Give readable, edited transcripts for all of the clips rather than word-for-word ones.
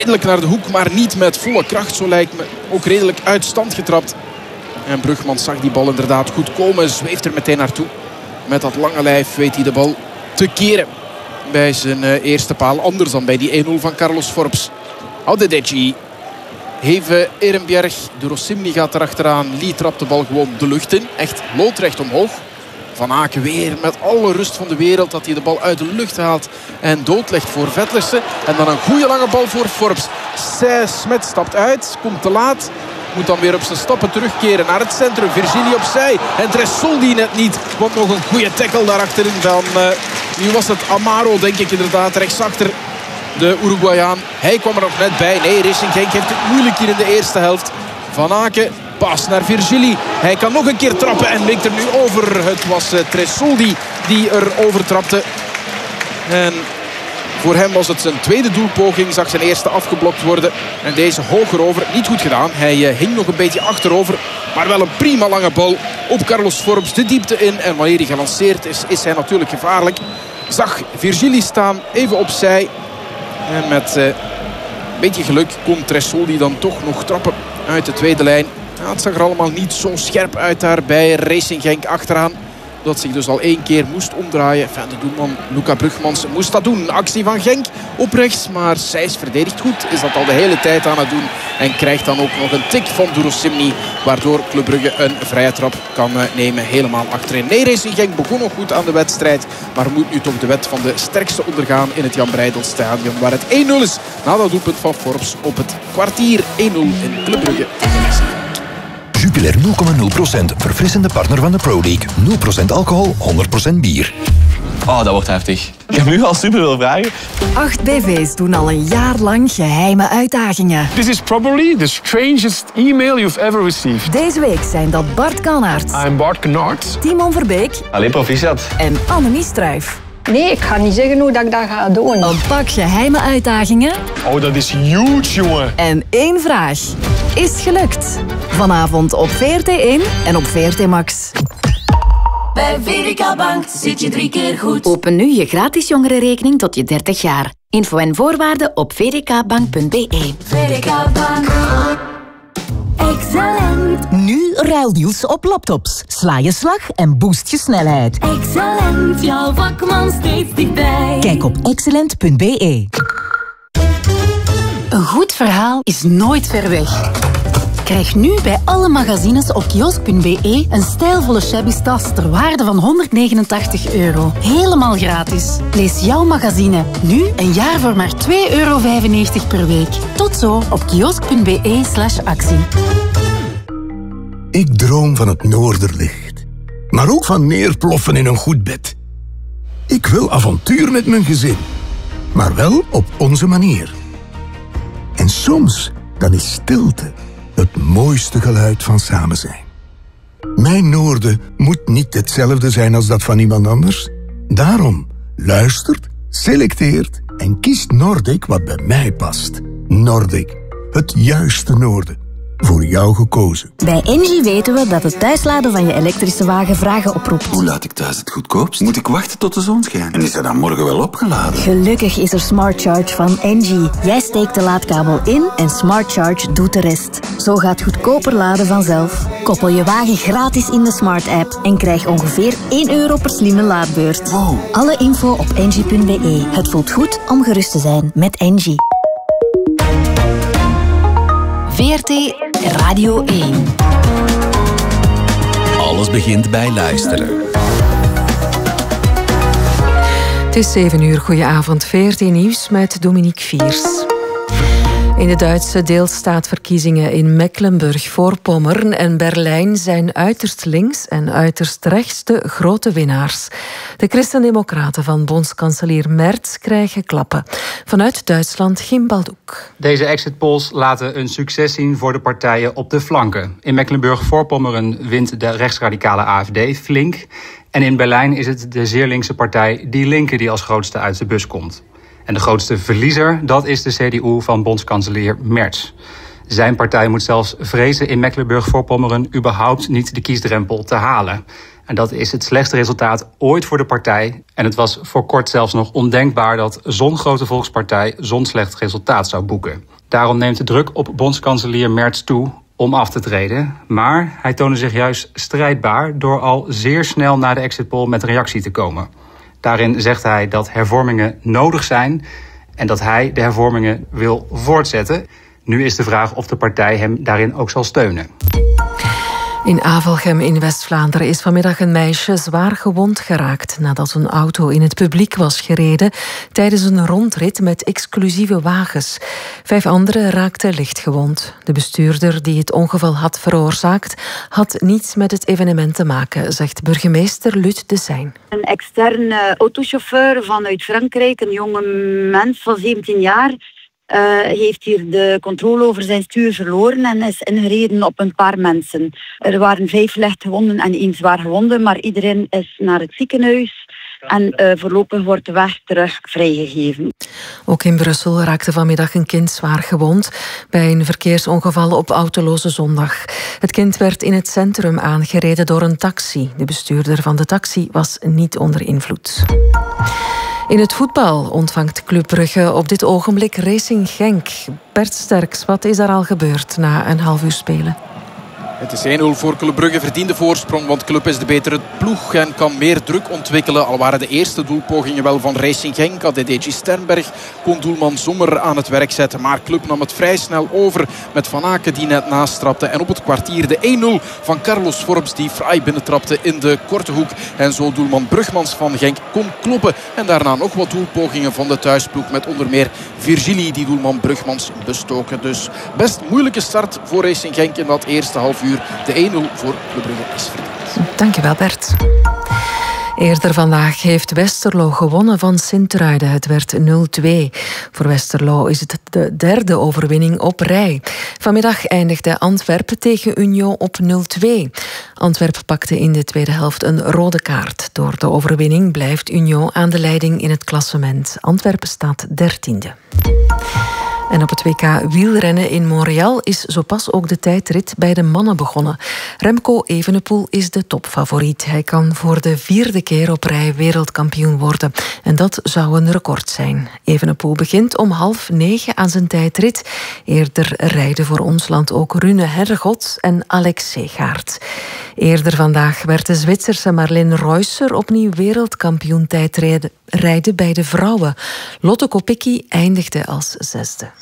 Redelijk naar de hoek, maar niet met volle kracht. Zo lijkt me ook redelijk uit stand getrapt. En Brugmans zag die bal inderdaad goed komen. Zweeft er meteen naartoe. Met dat lange lijf weet hij de bal te keren bij zijn eerste paal. Anders dan bij die 1-0 van Carlos Forbs. Audedeci. Heve Ehrenbjerg. De Rosimni gaat erachteraan. Lee trapt de bal gewoon de lucht in. Echt loodrecht omhoog. Van Aken weer met alle rust van de wereld dat hij de bal uit de lucht haalt en doodlegt voor Vetlesen. En dan een goede lange bal voor Forbs. Smet stapt uit, komt te laat. Moet dan weer op zijn stappen terugkeren naar het centrum. Virgili opzij. En Tressoldi net niet. Want nog een goede tackle daarachterin van... nu was het Amaro, denk ik inderdaad. Rechtsachter de Uruguayaan. Hij kwam er nog net bij. Nee, Racing Genk heeft het moeilijk hier in de eerste helft. Van Aken. Pas naar Virgili. Hij kan nog een keer trappen en wikt er nu over. Het was Tressoldi die er overtrapte. En voor hem was het zijn tweede doelpoging. Zag zijn eerste afgeblokt worden. En deze hoger over. Niet goed gedaan. Hij hing nog een beetje achterover. Maar wel een prima lange bal op Carlos Forbs. De diepte in. En wanneer hij gelanceerd is hij natuurlijk gevaarlijk. Zag Virgili staan. Even opzij. En met een beetje geluk kon Tressoldi dan toch nog trappen uit de tweede lijn. Ja, het zag er allemaal niet zo scherp uit daar bij Racing Genk achteraan. Dat zich dus al 1 keer moest omdraaien. Enfin, de doelman Luca Brugmans moest dat doen. Actie van Genk op rechts. Maar Sijs verdedigt goed. Is dat al de hele tijd aan het doen. En krijgt dan ook nog een tik van Durosimni. Waardoor Club Brugge een vrije trap kan nemen. Helemaal achterin. Nee, Racing Genk begon nog goed aan de wedstrijd. Maar moet nu toch de wet van de sterkste ondergaan in het Jan Breydel-stadion. Waar het 1-0 is na dat doelpunt van Forbs op het kwartier. 1-0 in Club Brugge. Jupiler 0,0%. Verfrissende partner van de Pro League. 0% alcohol, 100% bier. Oh, dat wordt heftig. Ik heb nu al super veel vragen. 8 BV's doen al een jaar lang geheime uitdagingen. This is probably the strangest email you've ever received. Deze week zijn dat Bart Kannaert. I'm Bart Kannaert. Timon Verbeek. Allee, proficiat. En Annemie Struijf. Nee, ik ga niet zeggen hoe dat ik dat ga doen. Een pak geheime uitdagingen. Oh, dat is huge, jongen. En 1 vraag. Is het gelukt? Vanavond op VRT1 en op VRT Max. Bij VDK Bank zit je 3 keer goed. Open nu je gratis jongerenrekening tot je 30 jaar. Info en voorwaarden op vdkbank.be. VDK Bank. Excellent. Nu ruildeals op laptops. Sla je slag en boost je snelheid. Excellent. Jouw vakman steeds dichtbij. Kijk op excellent.be. Een goed verhaal is nooit ver weg. Krijg nu bij alle magazines op kiosk.be een stijlvolle shabby tas ter waarde van €189. Helemaal gratis. Lees jouw magazine nu een jaar voor maar €2,95 per week. Tot zo op kiosk.be/actie. Ik droom van het noorderlicht. Maar ook van neerploffen in een goed bed. Ik wil avontuur met mijn gezin. Maar wel op onze manier. En soms dan is stilte het mooiste geluid van samen zijn. Mijn noorden moet niet hetzelfde zijn als dat van iemand anders. Daarom luistert, selecteert en kiest Nordic wat bij mij past. Nordic, het juiste noorden. Voor jou gekozen. Bij Engie weten we dat het thuisladen van je elektrische wagen vragen oproept. Hoe laat ik thuis het goedkoopst? Moet ik wachten tot de zon schijnt? En is hij dan morgen wel opgeladen? Gelukkig is er Smart Charge van Engie. Jij steekt de laadkabel in en Smart Charge doet de rest. Zo gaat goedkoper laden vanzelf. Koppel je wagen gratis in de Smart app en krijg ongeveer €1 per slimme laadbeurt. Wow. Alle info op engie.be. Het voelt goed om gerust te zijn met Engie. VRT Radio 1. Alles begint bij luisteren. Het is 7 uur. Goedenavond. VRT Nieuws met Dominique Viers. In de Duitse deelstaatverkiezingen in Mecklenburg-Voorpommern en Berlijn zijn uiterst links en uiterst rechts de grote winnaars. De Christen-Democraten van bondskanselier Merz krijgen klappen. Vanuit Duitsland Gim Baldoek. Deze exit polls laten een succes zien voor de partijen op de flanken. In Mecklenburg-Voorpommern wint de rechtsradicale AfD flink. En in Berlijn is het de zeer linkse partij Die Linke die als grootste uit de bus komt. En de grootste verliezer, dat is de CDU van bondskanselier Merz. Zijn partij moet zelfs vrezen in Mecklenburg-Voorpommern überhaupt niet de kiesdrempel te halen. En dat is het slechtste resultaat ooit voor de partij. En het was voor kort zelfs nog ondenkbaar dat zo'n grote volkspartij zo'n slecht resultaat zou boeken. Daarom neemt de druk op bondskanselier Merz toe om af te treden. Maar hij toonde zich juist strijdbaar door al zeer snel na de exit poll met reactie te komen. Daarin zegt hij dat hervormingen nodig zijn en dat hij de hervormingen wil voortzetten. Nu is de vraag of de partij hem daarin ook zal steunen. In Avelgem in West-Vlaanderen is vanmiddag een meisje zwaar gewond geraakt nadat een auto in het publiek was gereden tijdens een rondrit met exclusieve wagens. 5 anderen raakten licht gewond. De bestuurder die het ongeval had veroorzaakt had niets met het evenement te maken, zegt burgemeester Lut de Seijn. Een externe autochauffeur vanuit Frankrijk, een jonge mens van 17 jaar... heeft hier de controle over zijn stuur verloren en is ingereden op een paar mensen. Er waren 5 lichtgewonden en 1 zwaar gewonde, maar iedereen is naar het ziekenhuis en voorlopig wordt de weg terug vrijgegeven. Ook in Brussel raakte vanmiddag een kind zwaar gewond bij een verkeersongeval op Autoloze Zondag. Het kind werd in het centrum aangereden door een taxi. De bestuurder van de taxi was niet onder invloed. In het voetbal ontvangt Club Brugge op dit ogenblik Racing Genk. Bert Sterks, wat is er al gebeurd na een half uur spelen? Het is 1-0 voor Club Brugge, verdiende voorsprong, want Club is de betere ploeg en kan meer druk ontwikkelen. Al waren de eerste doelpogingen wel van Racing Genk. Adedeji Sternberg kon doelman Sommer aan het werk zetten. Maar Club nam het vrij snel over met Van Aken die net nastrapte. En op het kwartier de 1-0 van Carlos Forbes die fraai binnentrapte in de korte hoek. En zo doelman Brugmans van Genk kon kloppen. En daarna nog wat doelpogingen van de thuisploeg met onder meer Virgili die doelman Brugmans bestoken. Dus best moeilijke start voor Racing Genk in dat eerste half uur. De 1-0 voor Club Brugge is verdiend. Dankjewel Bert. Eerder vandaag heeft Westerlo gewonnen van Sint-Truiden. Het werd 0-2. Voor Westerlo is het de 3e overwinning op rij. Vanmiddag eindigde Antwerpen tegen Union op 0-2. Antwerpen pakte in de tweede helft een rode kaart. Door de overwinning blijft Union aan de leiding in het klassement. Antwerpen staat 13e. En op het WK wielrennen in Montreal is zo pas ook de tijdrit bij de mannen begonnen. Remco Evenepoel is de topfavoriet. Hij kan voor de 4e keer op rij wereldkampioen worden. En dat zou een record zijn. Evenepoel begint om 8:30 aan zijn tijdrit. Eerder rijden voor ons land ook Rune Herregot en Alex Segaert. Eerder vandaag werd de Zwitserse Marlene Reusser opnieuw wereldkampioen tijdrijden bij de vrouwen. Lotte Kopecky eindigde als 6e.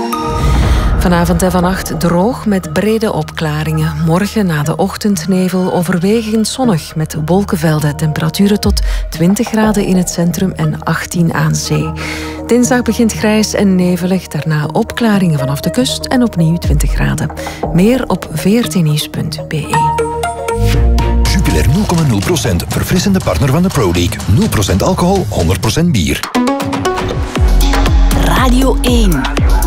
Vanavond en vannacht droog met brede opklaringen. Morgen na de ochtendnevel overwegend zonnig met wolkenvelden. Temperaturen tot 20 graden in het centrum en 18 aan zee. Dinsdag begint grijs en nevelig. Daarna opklaringen vanaf de kust en opnieuw 20 graden. Meer op vrtnieuws.be. Jupiler 0,0%. Verfrissende partner van de Pro League. 0% alcohol, 100% bier. Radio 1.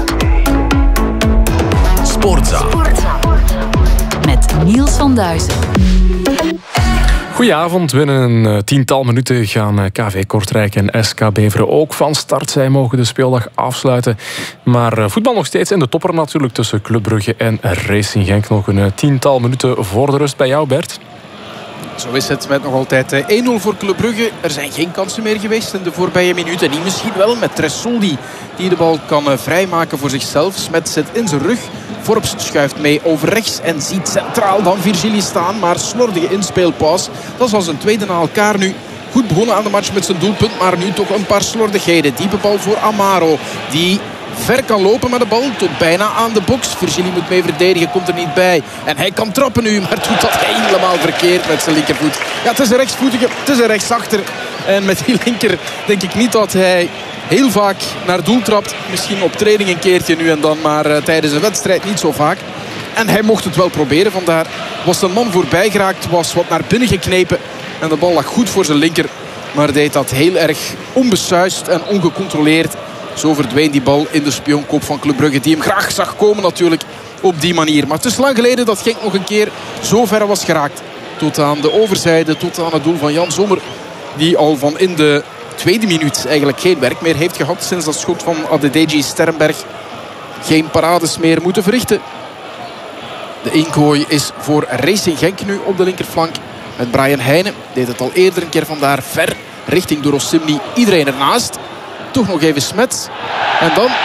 Sportza. Met Niels van Duizen. Goedenavond. Binnen een 10-tal minuten gaan KV Kortrijk en SK Beveren ook van start. Zij mogen de speeldag afsluiten. Maar voetbal nog steeds in de topper natuurlijk tussen Club Brugge en Racing Genk. Nog een 10-tal minuten voor de rust bij jou, Bert. Zo is het met nog altijd 1-0 voor Club Brugge. Er zijn geen kansen meer geweest in de voorbije minuten. Niet misschien wel met Tressoldi die de bal kan vrijmaken voor zichzelf. Smet zit in zijn rug. Forbes schuift mee over rechts en ziet centraal dan Virgili staan. Maar slordige inspeelpas. Dat is al zijn tweede na elkaar nu. Goed begonnen aan de match met zijn doelpunt. Maar nu toch een paar slordigheden. Diepe bal voor Amaro. Die ver kan lopen met de bal tot bijna aan de box. Virgili moet mee verdedigen, komt er niet bij. En hij kan trappen nu, maar doet dat helemaal verkeerd met zijn linkervoet. Ja, het is een rechtsvoetige, het is een rechtsachter. En met die linker denk ik niet dat hij heel vaak naar doel trapt. Misschien op training een keertje nu en dan, maar tijdens een wedstrijd niet zo vaak. En hij mocht het wel proberen, vandaar was een man voorbij geraakt, was wat naar binnen geknepen. En de bal lag goed voor zijn linker, maar deed dat heel erg onbesuist en ongecontroleerd. Zo verdween die bal in de spionkop van Club Brugge, die hem graag zag komen natuurlijk op die manier. Maar het is lang geleden dat Genk nog een keer zo ver was geraakt. Tot aan de overzijde, tot aan het doel van Jan Sommer. Die al van in de tweede minuut eigenlijk geen werk meer heeft gehad. Sinds dat schot van Adedeji Sternberg geen parades meer moeten verrichten. De ingooi is voor Racing Genk nu op de linkerflank. Met Brian Heijnen. Deed het al eerder een keer vandaar ver richting de Rosimni. Iedereen ernaast. Toch nog even Smet. En dan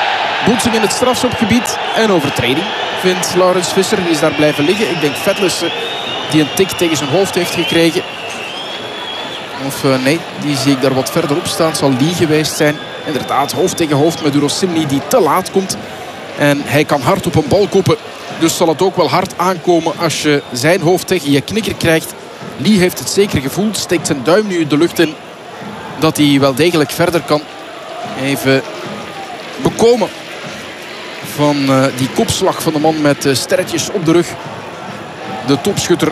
Botsing in het strafschopgebied en overtreding, vindt Laurens Visser. Die is daar blijven liggen. Ik denk Vetlessen die een tik tegen zijn hoofd heeft gekregen. Of nee, die zie ik daar wat verderop staan. Het zal Lee geweest zijn. Inderdaad, hoofd tegen hoofd met Durosimni die te laat komt. En hij kan hard op een bal koppen. Dus zal het ook wel hard aankomen als je zijn hoofd tegen je knikker krijgt. Lee heeft het zeker gevoeld. Steekt zijn duim nu de lucht in. Dat hij wel degelijk verder kan. Even bekomen van die kopslag van de man met sterretjes op de rug. De topschutter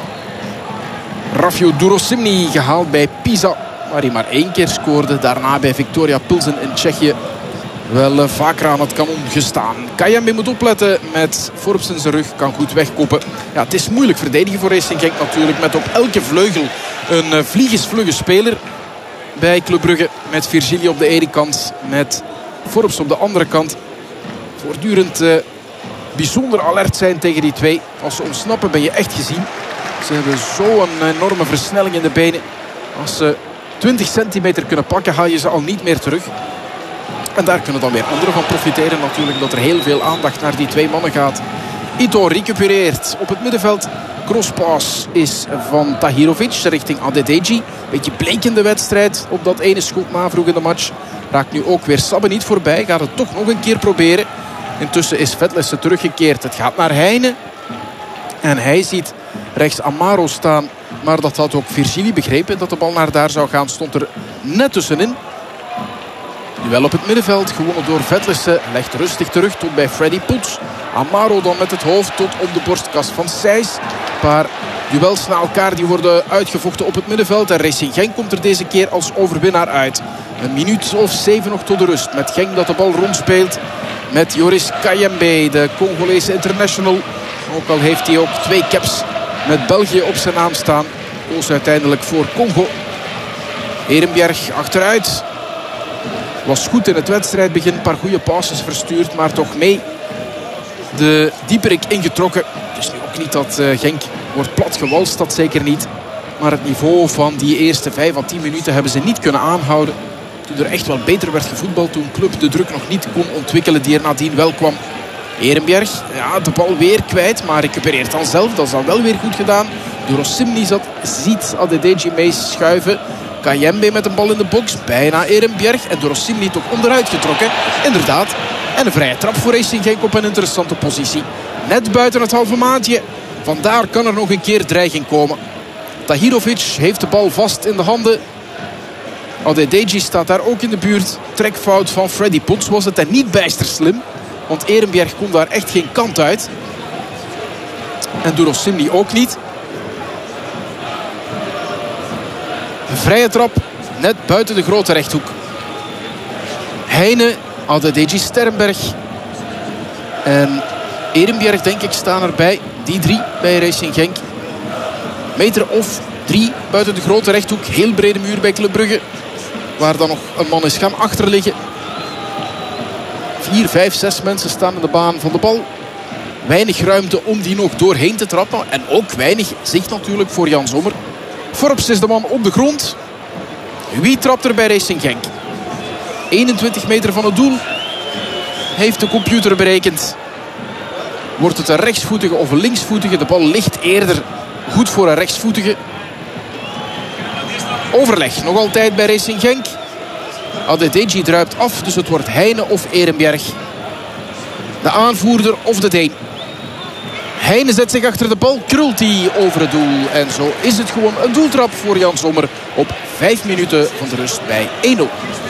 Rafio Durosimni, gehaald bij Pisa, waar hij maar 1 keer scoorde. Daarna bij Viktoria Pilsen in Tsjechië wel vaker aan het kanon gestaan. Kayembe moet opletten met Forbes in zijn rug. Kan goed wegkoppen. Ja, het is moeilijk verdedigen voor Racing Genk natuurlijk. Met op elke vleugel een vliegensvlugge speler bij Club Brugge. Met Virgili op de ene kant. Met Forbes op de andere kant. Voortdurend bijzonder alert zijn tegen die twee. Als ze ontsnappen ben je echt gezien. Ze hebben zo'n enorme versnelling in de benen. Als ze 20 centimeter kunnen pakken, haal je ze al niet meer terug. En daar kunnen dan weer anderen van profiteren natuurlijk. Dat er heel veel aandacht naar die twee mannen gaat. Ito recupereert op het middenveld. Crosspass is van Tahirovic richting Adedeji. Beetje bleek in de wedstrijd op dat ene schot na vroeg in de match. Raakt nu ook weer Sabbe niet voorbij. Gaat het toch nog een keer proberen. Intussen is Vetlessen teruggekeerd. Het gaat naar Heine. En hij ziet rechts Amaro staan. Maar dat had ook Virgili begrepen. Dat de bal naar daar zou gaan. Stond er net tussenin. Nu wel op het middenveld. Gewonnen door Vetlessen. Legt rustig terug tot bij Freddy Poets. Amaro dan met het hoofd tot op de borstkas van Sijs. Een paar duels na elkaar die worden uitgevochten op het middenveld. En Racing Genk komt er deze keer als overwinnaar uit. Een minuut of 7 nog tot de rust. Met Genk dat de bal rondspeelt. Met Joris Kayembe, de Congolese international. Ook al heeft hij ook 2 caps met België op zijn naam staan. Koos uiteindelijk voor Congo. Ehrenberg achteruit. Was goed in het wedstrijdbegin. Een paar goede passes verstuurd. Maar toch mee de dieperik ingetrokken. Dus nu ook niet dat Genk wordt platgewalst. Dat zeker niet. Maar het niveau van die eerste 5 à 10 minuten hebben ze niet kunnen aanhouden. Toen er echt wel beter werd gevoetbald. Toen Club de druk nog niet kon ontwikkelen die er nadien wel kwam. Ehrenberg, ja, de bal weer kwijt. Maar recupereert dan zelf. Dat is dan wel weer goed gedaan. Durosimni ziet Adedeji meeschuiven. Kayembe met een bal in de box. Bijna Ehrenberg. En Durosimni toch onderuit getrokken. Inderdaad. En een vrije trap voor Racing Genk op een interessante positie. Net buiten het halve maatje. Vandaar kan er nog een keer dreiging komen. Tahirovic heeft de bal vast in de handen. Adedeji staat daar ook in de buurt. Trekfout van Freddy Poets was het en niet bijster slim. Want Ehrenberg kon daar echt geen kant uit. En Durosimni ook niet. Een vrije trap net buiten de grote rechthoek. Heine, Adedeji, Sternberg en Ehrenberg denk ik staan erbij. Die 3 bij Racing Genk. Meter of 3 buiten de grote rechthoek. Heel brede muur bij Club Brugge. Waar dan nog een man is gaan achterliggen. 4, 5, 6 mensen staan in de baan van de bal. Weinig ruimte om die nog doorheen te trappen. En ook weinig zicht natuurlijk voor Jan Sommer. Forbes is de man op de grond. Wie trapt er bij Racing Genk? 21 meter van het doel. Heeft de computer berekend. Wordt het een rechtsvoetige of een linksvoetige? De bal ligt eerder goed voor een rechtsvoetige. Overleg nog altijd bij Racing Genk. Adedeji druipt af, dus het wordt Heine of Ehrenberg. De aanvoerder of de Deen. Heine zet zich achter de bal, krult hij over het doel. En zo is het gewoon een doeltrap voor Jan Sommer op 5 minuten van de rust bij 1-0.